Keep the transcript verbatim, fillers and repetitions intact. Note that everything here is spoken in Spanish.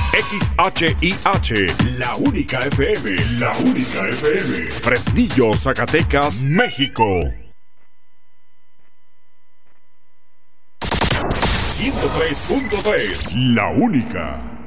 X H I H, la única F M, la única F M. Fresnillo, Zacatecas, México. ciento tres punto tres, la única.